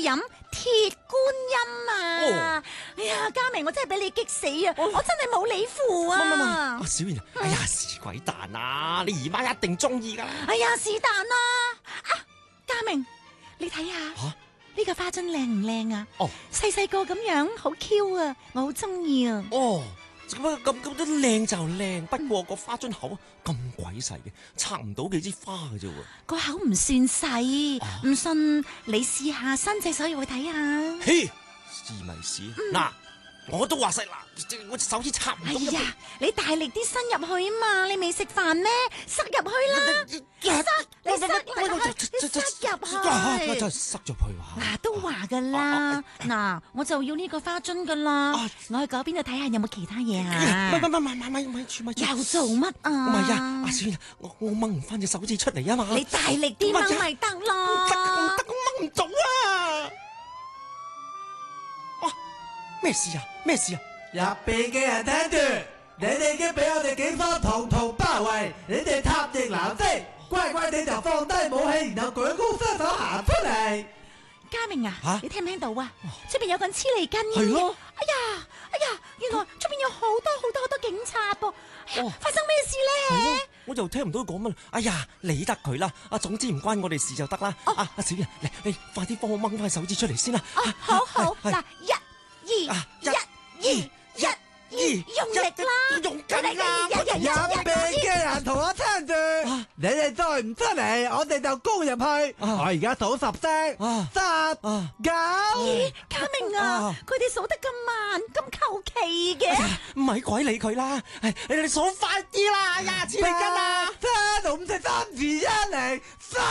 飲鐵觀音啊！哎呀，嘉明，我真係俾你激死啊！我真係冇理符啊！ 小賢，哎呀，是鬼蛋啊！你姨媽一定中意噶啦！ 哎呀，是但啦！嘉明，你睇下呢個花樽靚唔靚啊？細細個咁樣，好 Q 啊！我好中意啊！ 咁都靚就靚，不過個花樽口咁鬼細嘅，插唔到幾支花嘅啫喎。 個口唔算細，唔信你試下伸隻手入去睇下。 嘿，試咪試嗱。我都話細啦，我隻手指插唔到。 哎呀，你大力啲伸入去啊嘛！你未食飯咩？塞入去啦！你塞入去， 真係塞入去啊！ 嗱，都話噶啦，嗱，我就要呢個花樽噶啦，我去嗰邊度睇下有冇其他嘢啊！ 咪住！ 又做乜啊？ 唔係啊，阿小，我掹唔翻隻手指出嚟啊嘛！ 你大力啲掹咪得咯！ 唔得，我掹唔到啊！咩事啊？ 入邊嘅人聽住，你哋已經俾我哋警方堂堂包圍，你哋塔翼難飛，乖乖地就放低武器，然後舉高雙手行出嚟。 嘉明啊，你聽唔聽到啊？出邊有個人黐脷根嘅。 係咯。 哎呀，原來出邊有好多警察噃。發生咩事咧？ 我又聽唔到佢講乜。哎呀，理得佢啦。總之唔關我哋事就得啦。阿小人，你快啲幫我掹翻手指出嚟先啦。 好，嗱，一二，用力啦！ 用緊啦！ 入邊嘅人同我聽住，你哋再唔出嚟，我哋就攻入去。我而家數10聲，10、9。 嘉明啊，佢哋數得咁慢，咁求其嘅。 唔係鬼理佢啦，你哋數快啲啦！呀，黐脷根啊！ 7、5、4、3、2、1，嚟。